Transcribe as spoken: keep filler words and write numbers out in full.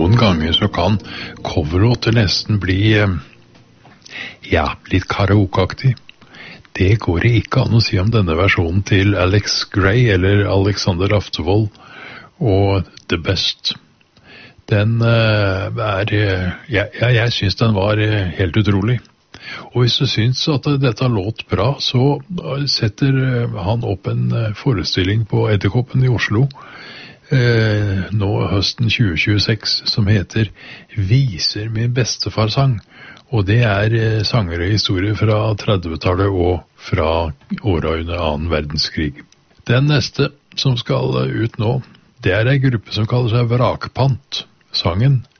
noen ganger så kan coverlåter nesten bli, ja, litt karaokeaktig. Det går det ikke an å si om denne versjonen til Alex Gray eller Alexander Aftevold og The Best. Den uh, er, uh, ja, ja, jeg synes den var uh, helt utrolig. Og hvis du synes at uh, dette låt bra, så uh, setter uh, han opp en uh, forestilling på Edderkoppen i Oslo uh, nå høsten tjue tjueseks som heter Viser min bestefarsang. Og det er uh, sanger og historier fra trettitallet og fra året under annen verdenskrig. Den neste som skal uh, ut nå, det er en gruppe som kaller seg Vrakpant. Sangen